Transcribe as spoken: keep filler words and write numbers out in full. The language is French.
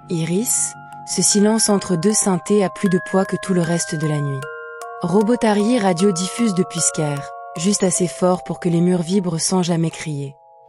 Iris, ce silence entre deux synthés a plus de poids que tout le reste de la nuit. Robotari Radio diffuse depuis Sker, juste assez fort pour que les murs vibrent sans jamais crier.